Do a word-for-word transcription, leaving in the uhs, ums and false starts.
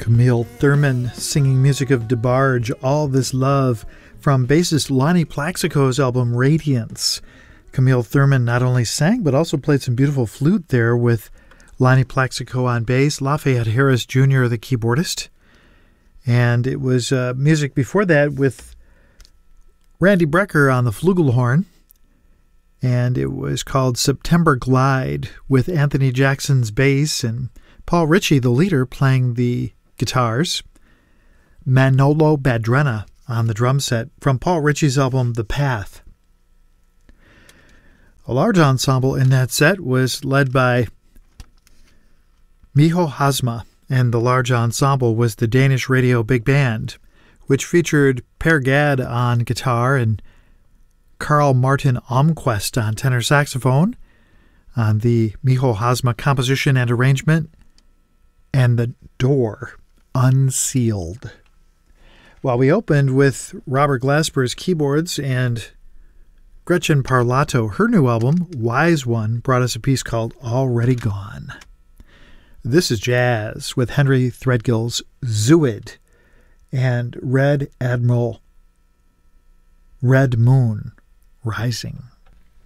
Camille Thurman singing music of DeBarge, All This Love, from bassist Lonnie Plaxico's album Radiance. Camille Thurman not only sang, but also played some beautiful flute there with Lonnie Plaxico on bass, Lafayette Harris Junior the keyboardist. And it was uh, music before that with Randy Brecker on the flugelhorn. And it was called September Glide with Anthony Jackson's bass and Paul Ritchie, the leader, playing the guitars. Manolo Badrena on the drum set from Paul Ritchie's album The Path. A large ensemble in that set was led by Miho Hazma, and the large ensemble was the Danish Radio Big Band, which featured Per Gad on guitar and Carl Martin Almquist on tenor saxophone on the Miho Hazma composition and arrangement, and The Door Unsealed. While we opened with Robert Glasper's keyboards and Gretchen Parlato, her new album, Wise One, brought us a piece called Already Gone. This is jazz with Henry Threadgill's Zuid and Red Admiral Red Moon Rising.